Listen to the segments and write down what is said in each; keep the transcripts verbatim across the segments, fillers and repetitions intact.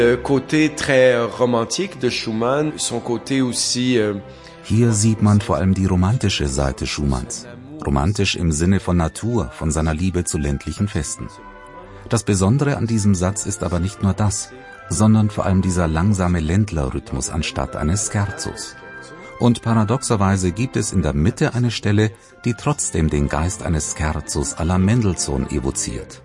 Hier sieht man vor allem die romantische Seite Schumanns. Romantisch im Sinne von Natur, von seiner Liebe zu ländlichen Festen. Das Besondere an diesem Satz ist aber nicht nur das, sondern vor allem dieser langsame Ländlerrhythmus anstatt eines Scherzos. Und paradoxerweise gibt es in der Mitte eine Stelle, die trotzdem den Geist eines Scherzos à la Mendelssohn evoziert.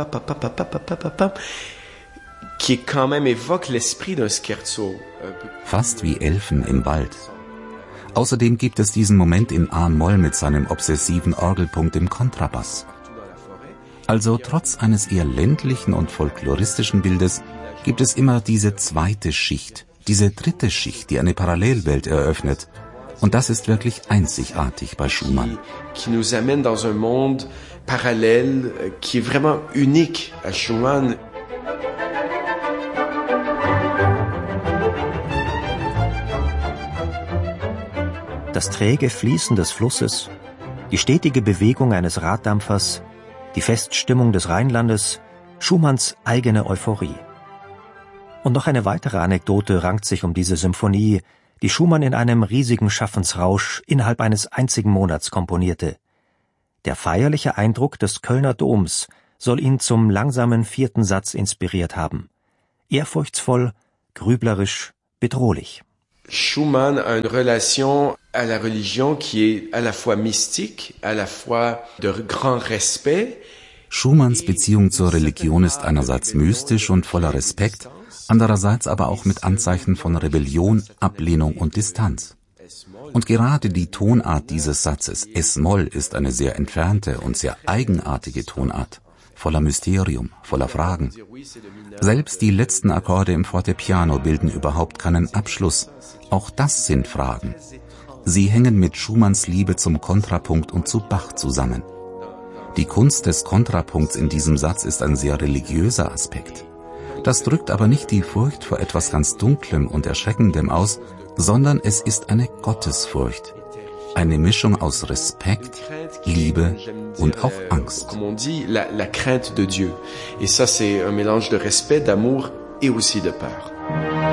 Fast wie Elfen im Wald. Außerdem gibt es diesen Moment in A-Moll mit seinem obsessiven Orgelpunkt im Kontrabass. Also trotz eines eher ländlichen und folkloristischen Bildes gibt es immer diese zweite Schicht, diese dritte Schicht, die eine Parallelwelt eröffnet. Und das ist wirklich einzigartig bei Schumann. Qui nous amène dans un monde parallèle qui est vraiment unique à Schumann. Das träge Fließen des Flusses, die stetige Bewegung eines Raddampfers, die Feststimmung des Rheinlandes, Schumanns eigene Euphorie. Und noch eine weitere Anekdote rankt sich um diese Symphonie, die Schumann in einem riesigen Schaffensrausch innerhalb eines einzigen Monats komponierte. Der feierliche Eindruck des Kölner Doms soll ihn zum langsamen vierten Satz inspiriert haben. Ehrfurchtsvoll, grüblerisch, bedrohlich. Schumann a une relation à la religion qui est à la fois mystique, à la fois de grand respect. Schumanns Beziehung zur Religion ist einerseits mystisch und voller Respekt, andererseits aber auch mit Anzeichen von Rebellion, Ablehnung und Distanz. Und gerade die Tonart dieses Satzes, Es-Moll, ist eine sehr entfernte und sehr eigenartige Tonart, voller Mysterium, voller Fragen. Selbst die letzten Akkorde im Fortepiano bilden überhaupt keinen Abschluss. Auch das sind Fragen. Sie hängen mit Schumanns Liebe zum Kontrapunkt und zu Bach zusammen. Die Kunst des Kontrapunkts in diesem Satz ist ein sehr religiöser Aspekt. Das drückt aber nicht die Furcht vor etwas ganz Dunklem und Erschreckendem aus, sondern es ist eine Gottesfurcht. Eine Mischung aus Respekt, Liebe und auch Angst. Comme on dit, la, la crainte de Dieu. Et ça, c'est un mélange de respect, d'amour et aussi de peur.